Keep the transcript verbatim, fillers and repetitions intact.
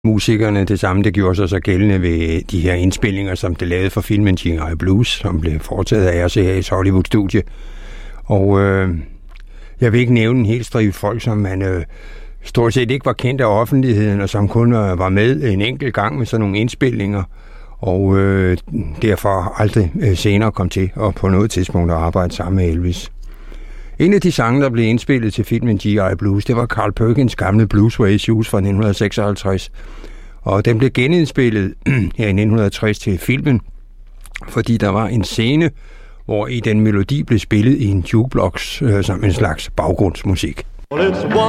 musikerne det samme, det gjorde sig så gældende ved de her indspillinger, som det lavede for filmen G I Blues, som blev foretaget af R C A's Hollywood-studie. Og øh, jeg vil ikke nævne en helt stribe folk, som man øh, stort set ikke var kendt af offentligheden, og som kun øh, var med en enkelt gang med sådan nogle indspillinger, og øh, derfor aldrig øh, senere kom til at på noget tidspunkt at arbejde sammen med Elvis. En af de sange, der blev indspillet til filmen G I Blues, det var Carl Perkins gamle Bluesway Shoes fra nitten seksoghalvtreds. Og den blev genindspillet her i nitten tres til filmen, fordi der var en scene, hvor i den melodi blev spillet i en jukebox øh, som en slags baggrundsmusik. Well, it's